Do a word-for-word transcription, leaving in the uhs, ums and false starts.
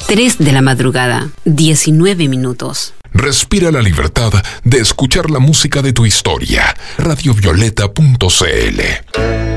tres de la madrugada, diecinueve minutos. Respira la libertad de escuchar la música de tu historia. radio violeta punto c l